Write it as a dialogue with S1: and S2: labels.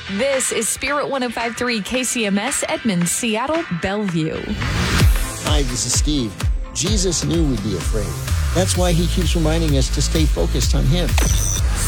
S1: This is Spirit 105.3 KCMS, Edmond, Seattle, Bellevue.
S2: Hi, this is Steve. Jesus knew we'd be afraid. That's why he keeps reminding us to stay focused on him.